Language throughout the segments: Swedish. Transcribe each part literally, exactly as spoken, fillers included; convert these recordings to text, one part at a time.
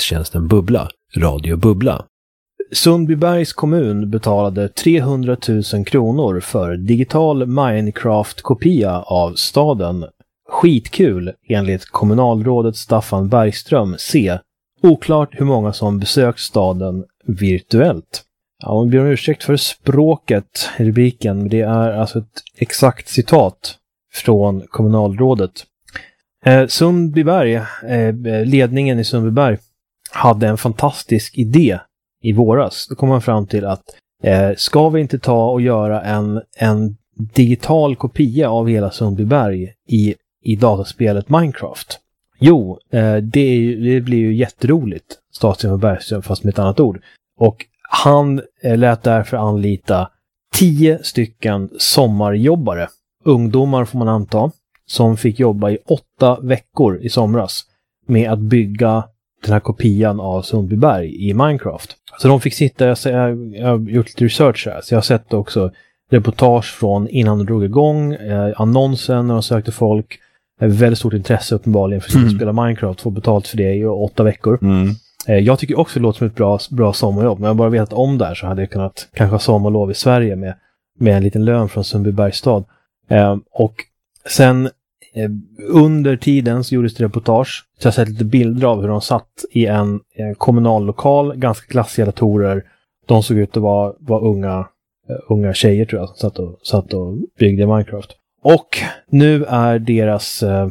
nyhetstjänsten Bubbla, Radio Bubbla. Sundbybergs kommun betalade trehundratusen kronor för digital Minecraft-kopia av staden. Skitkul enligt kommunalrådet Staffan Bergström C. Oklart hur många som besökt staden virtuellt. Ja, man ber om ursäkt för språket i rubriken, men det är alltså ett exakt citat från kommunalrådet. Eh, Sundbyberg, eh, ledningen i Sundbyberg, hade en fantastisk idé i våras. Då kom man fram till att eh, ska vi inte ta och göra en, en digital kopia av hela Sundbyberg i, i dataspelet Minecraft? Jo, eh, det, är ju, det blir ju jätteroligt, Statsrådet Bergström, fast med ett annat ord. Och han eh, lät därför anlita tio stycken sommarjobbare, ungdomar får man anta, som fick jobba i åtta veckor i somras med att bygga den här kopian av Sundbyberg i Minecraft. Så de fick sitta, jag, jag, jag har gjort lite research här, så jag har sett också reportage från innan de drog igång, eh, annonsen när de sökte folk, eh, väldigt stort intresse uppenbarligen för att mm. spela Minecraft, få betalt för det i åtta veckor. Mm. Eh, jag tycker också det låter som ett bra, bra sommarjobb, men jag bara vet om där så hade jag kunnat kanske ha sommarlov i Sverige med, med en liten lön från Sundbybergs stad. Eh, och sen eh, under tiden så gjordes det reportage, så jag har sett lite bilder av hur de satt i en, en kommunal lokal, ganska klassiga datorer. De såg ut att vara, vara unga, uh, unga tjejer tror jag som satt och, satt och byggde Minecraft. Och nu är deras, uh,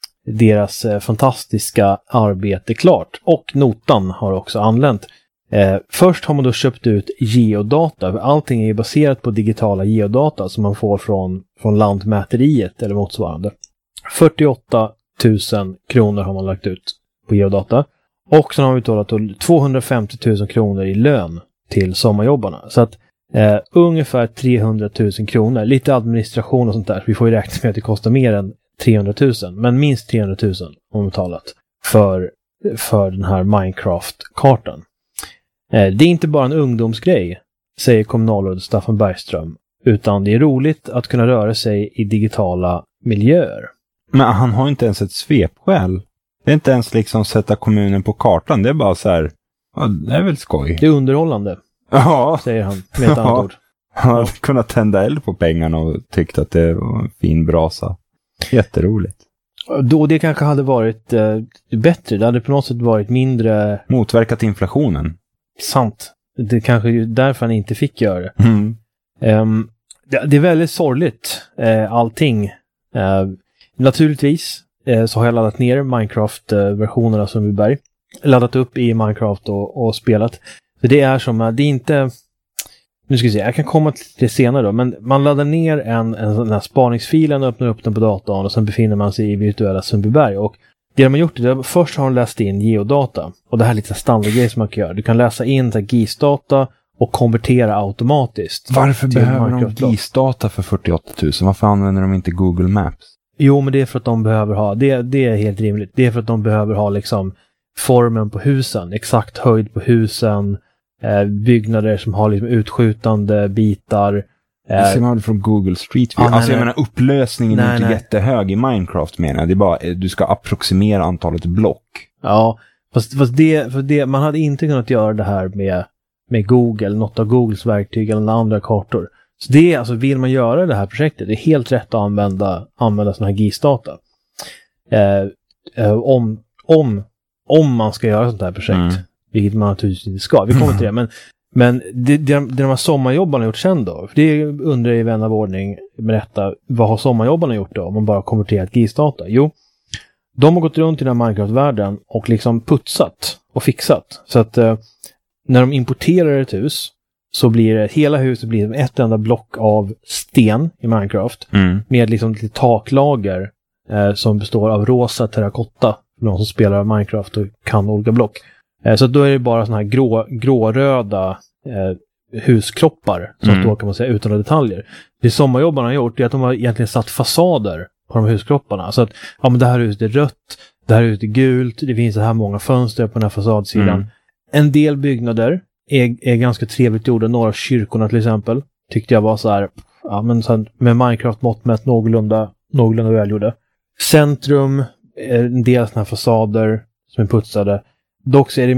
deras uh, fantastiska arbete klart. Och notan har också anlänt. Uh, först har man då köpt ut geodata. Allting är baserat på digitala geodata som man får från, från Lantmäteriet eller motsvarande. fyrtioåtta tusen kronor har man lagt ut på geodata. Och sen har vi betalat tvåhundrafemtio tusen kronor i lön till sommarjobbarna. Så att eh, ungefär trehundratusen kronor. Lite administration och sånt där. Vi får ju räkna med att det kostar mer än trehundratusen. Men minst trehundratusen har man betalat för, för den här Minecraft-kartan. Eh, det är inte bara en ungdomsgrej, säger kommunalrådet Staffan Bergström. Utan det är roligt att kunna röra sig i digitala miljöer. Men han har inte ens ett svepskäl. Det är inte ens liksom sätta kommunen på kartan. Det är bara så här, ja, det är väl skoj. Det är underhållande, ja. Säger han med ett ja. annat ord. Han hade kunnat tända eld på pengarna och tyckt att det var en fin brasa. Jätteroligt. Då det kanske hade varit eh, bättre. Det hade på något sätt varit mindre... Motverkat inflationen. Sant. Det kanske är därför han inte fick göra det. Mm. Um, det, det är väldigt sorgligt, eh, allting. Uh, naturligtvis eh, så har jag laddat ner Minecraft-versionerna som vi bär. Laddat upp i Minecraft och, och spelat. Så det är som, det är inte... Nu ska vi se, jag kan komma till det senare då. Men man laddar ner en, en sån här spaningsfilen och öppnar upp den på datorn. Och sen befinner man sig i virtuella Sundbyberg. Och det de har gjort är att först har de läst in geodata. Och det här är lite standardgrej som man kan göra. Du kan läsa in så här G I S-data och konvertera automatiskt. Varför behöver de G I S-data för fyrtioåtta tusen? Varför använder de inte Google Maps? Jo, men det är för att de behöver ha, det, det är helt rimligt. Det är för att de behöver ha liksom formen på husen. Exakt höjd på husen. Eh, byggnader som har liksom utskjutande bitar. Eh, det ser man väl från Google Street View. Ah, alltså nej, jag menar upplösningen nej, är inte nej. jättehög i Minecraft menar jag. Det är bara, du ska approximera antalet block. Ja, fast, fast det, för det, man hade inte kunnat göra det här med, med Google, något av Googles verktyg eller några andra kartor. Så det är alltså, vill man göra det här projektet, det är helt rätt att använda, använda såna här G I S-data. Eh, eh, om, om, om man ska göra sånt här projekt, mm. vilket man naturligtvis inte ska. Vi kommer till det, men, men det, det, det de här sommarjobbarna gjort sen då, för det undrar i vän av ordning, berätta, vad har sommarjobbarna gjort då, om man bara konverterat G I S-data? Jo, de har gått runt i den här Minecraft-världen och liksom putsat och fixat. Så att eh, när de importerar ett hus så blir det, hela huset blir ett enda block av sten i Minecraft. Mm. Med liksom lite taklager eh, som består av rosa terrakotta. För de som spelar Minecraft och kan olika block. Eh, så då är det bara såna här grå, gråröda eh, huskroppar som mm. står kan man säga utan detaljer. Det sommarjobbarna har gjort är att de har egentligen satt fasader på de huskropparna. Så att ja, men det här huset är rött, det här huset är gult, det finns så här många fönster på den här fasadsidan. Mm. En del byggnader är, är ganska trevligt gjorda. Några av kyrkorna till exempel tyckte jag var så här, ja, men så här med Minecraft-mått mätt någorlunda, någorlunda välgjorda. Centrum är en del sådana här fasader som är putsade. Dock så är det